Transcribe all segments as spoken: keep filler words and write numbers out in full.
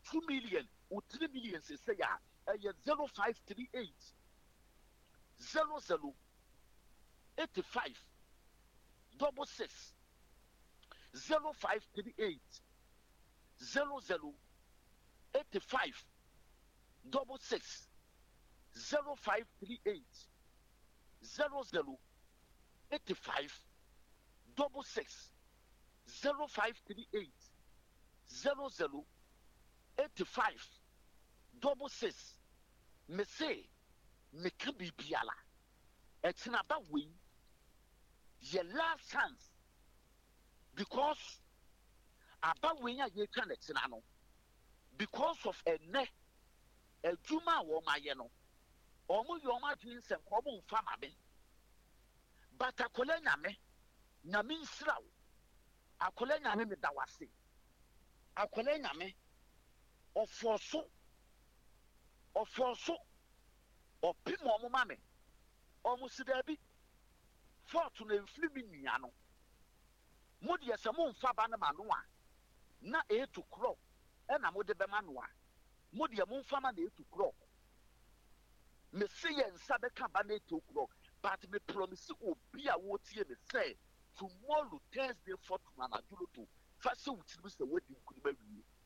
two million or three million say ya zero five three eight zero zero eighty five double six zero five three eight zero zero eighty five double six zero five three eight zero zero eighty five double six zero five three eight zero zero eighty five double six. Me say me can be biala. It's not about we. Your last chance because about when you can it's no because of a ne a juma or my yeno or mo your margin some common family. But a colena me na min slow a colena me that was say a colena me or for so or for so or pimo mammy almost there be fortune flipping yano. Modi as a moon fabana manua na e to crop and a mode bemanua. Modi a moon fama de to crop. Me say and sabe cabane to crop, but me promise will be a what here me say tomorrow Thursday fortune and a julo first so which was the wedding could be.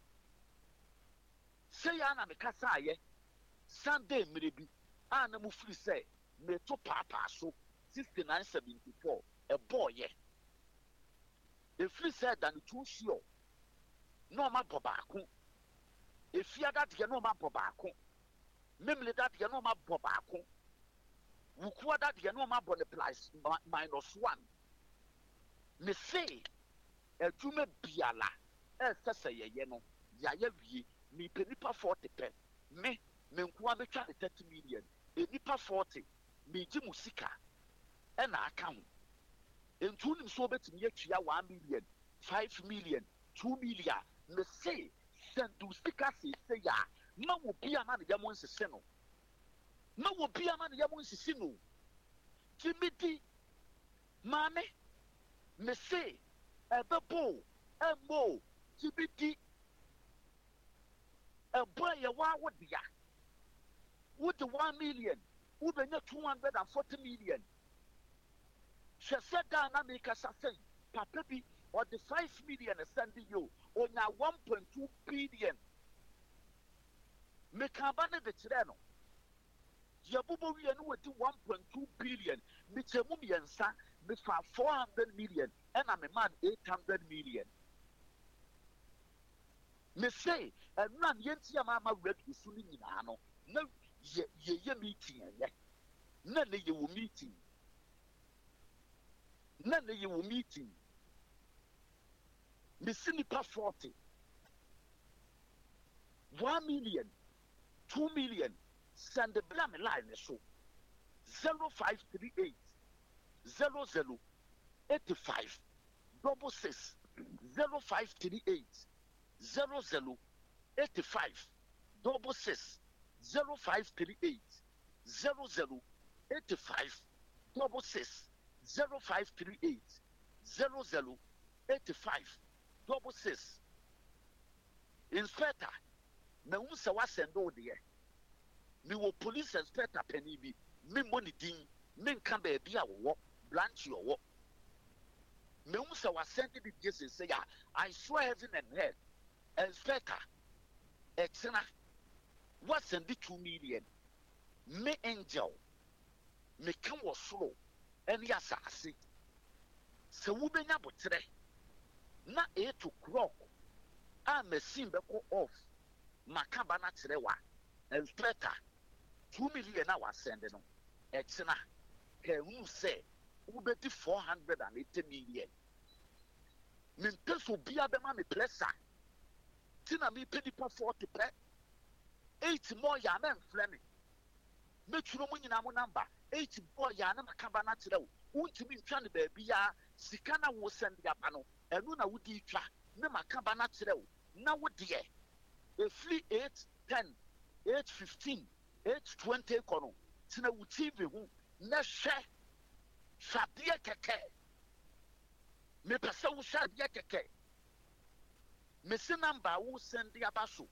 Say Anna me casaye Sunday maybe Anna Mufri say me to papa so sixty nine seventy four a boy ye. If you said that too sure no ma bobako if you that you no ma bobako memle that you no ma bobako wukwa that you no ma bon plus minus one me say adwuma biala e sese ye no ya ya wie me penipa forty pe me me nkoa be twa thirty million enipa forty me ji musika e na account and two him so bet me one million, five million, two million. Me say, send to speakers say ya. No will be a man yamon seno. No will be a man yamon sino. Jimmy D. Mammy, me say, a babo, a mo, Jimmy D. A boy, a wa would be ya. Would the one million, would be not two hundred and forty million. She said down America say, Papa be or the five million sending you on now one point two billion. Me cabane the Chireno. Yabubo we know what one point two billion. Me chemumi and sa me for four hundred million and I'm a man eight hundred million. Me say and none yentia mama red is soon in ano. No ye ye meeting ye. None ye will meeting. None of you will meeting. Miss Nipa forty. One million, two million, send the blame line so zero five three eight zero zero eighty five double six zero five three eight zero zero eighty five double six zero five three eight zero zero eighty five double six. Zero five three eight zero zero eighty five double six. Inspector, me unsa wa sendo de. Me wo police inspector penny bi. Me money din. Me nka ba bia wo branch your wo. Me unsa wa send the Jesus say ya. I swear heaven and earth. Inspector, exena. What send the two million? Me angel. Me come was slow. And yasasi. Se wubenya botre na eight o'clock a machine beko off makaba na tirewa inspector two million na was send no exna ke hu say ubeti four hundred eighty million min peso bia be ma me pressure tina me pedipa forty pe eight more ya men flemi me turo mu nyina mo number eight boy ya na makaba na tirewa untimi ntwa ne ba bia sika na wo send ya pa no enu na wodi twa ne makaba na tirewa na wo de e free eight ten eight fifteen eight twenty kono tina wo T V hu na hwe hwade keke me pesa wo hwade keke me se number wo send ya ba so